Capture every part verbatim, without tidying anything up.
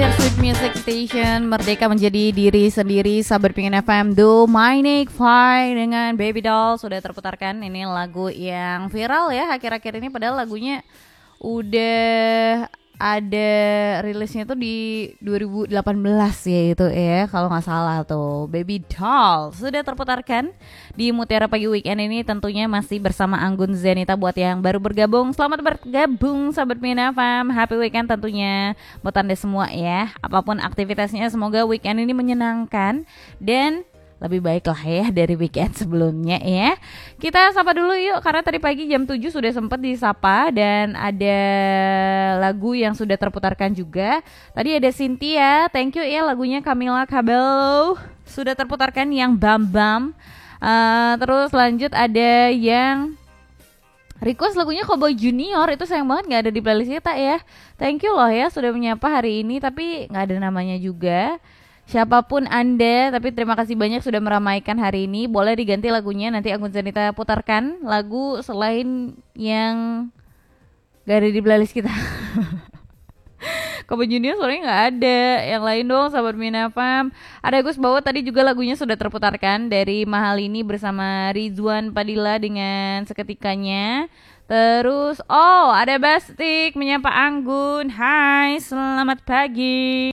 Sweet Music Station, merdeka menjadi diri sendiri. Sahabat Pingin F M, Do My Nick Fly dengan Baby Doll sudah terputarkan. Ini lagu yang viral ya akhir-akhir ini, padahal lagunya udah ada rilisnya tuh di dua ribu delapan belas ya itu ya kalau nggak salah tuh. Baby Doll sudah terputarkan di Mutiara Pagi Weekend ini, tentunya masih bersama Anggun Zenita. Buat yang baru bergabung, selamat bergabung sahabat Pingin F M. Happy weekend tentunya buat Anda semua ya. Apapun aktivitasnya, semoga weekend ini menyenangkan dan lebih baik lah ya dari weekend sebelumnya ya. Kita sapa dulu yuk, karena tadi pagi jam tujuh sudah sempat disapa dan ada lagu yang sudah terputarkan juga. Tadi ada Cynthia, thank you ya, lagunya Camila Cabello sudah terputarkan yang Bam Bam. Uh, terus lanjut ada yang request lagunya Cowboy Junior, itu sayang banget gak ada di playlist kita ya. Thank you loh ya sudah menyapa hari ini, tapi gak ada namanya juga. Siapapun Anda, tapi terima kasih banyak sudah meramaikan hari ini. Boleh diganti lagunya, nanti Anggun Zenita putarkan lagu selain yang gak ada di playlist kita. Cowboy Junior soalnya gak ada. Yang lain dong sahabat Minafam. Ada Gus Bawa, tadi juga lagunya sudah terputarkan dari Mahalini bersama Rizwan Padilla dengan Seketikanya. Terus, oh ada Bastik menyapa Anggun. Hai, selamat pagi.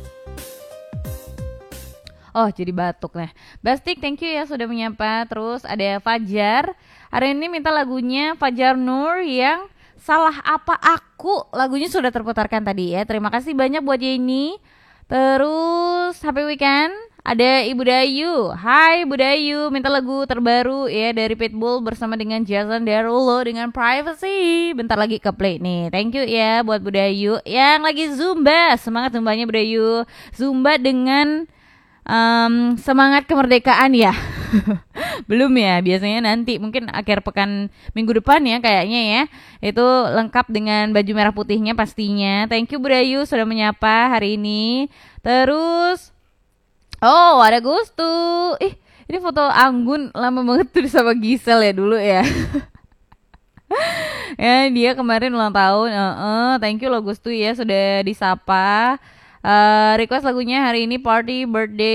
Oh jadi batuk nih. Bastik thank you ya sudah menyapa. Terus ada Fajar, hari ini minta lagunya Fajar Nur yang Salah Apa Aku. Lagunya sudah terputarkan tadi ya. Terima kasih banyak buat Jenny. Terus happy weekend. Ada Ibu Dayu. Hai Ibu Dayu, minta lagu terbaru ya dari Pitbull bersama dengan Jason Derulo dengan Privacy. Bentar lagi ke play nih. Thank you ya buat Bu Dayu yang lagi Zumba. Semangat Zumbanya Bu Dayu. Zumba dengan Um, semangat kemerdekaan ya. Belum ya, biasanya nanti mungkin akhir pekan minggu depan ya kayaknya ya. Itu lengkap dengan baju merah putihnya pastinya. Thank you Burayu sudah menyapa hari ini. Terus oh ada Gustu. Ih ini foto Anggun lama banget tuh sama Gisel ya dulu ya. Ya dia kemarin ulang tahun. uh-uh. Thank you loh Gustu ya sudah disapa. Uh, request lagunya hari ini Party Birthday